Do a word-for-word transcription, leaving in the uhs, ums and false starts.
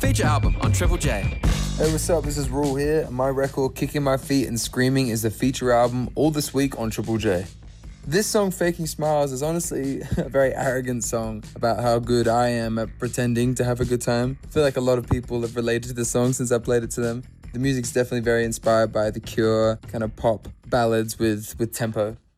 Feature album on Triple J. Hey, what's up? This is Rule here. My record, Kicking My Feet and Screaming, is the feature album all this week on Triple J. This song, Faking Smiles, is honestly a very arrogant song about how good I am at pretending to have a good time. I feel like a lot of people have related to this song since I played it to them. The music's definitely very inspired by The Cure, kind of pop ballads with, with tempo.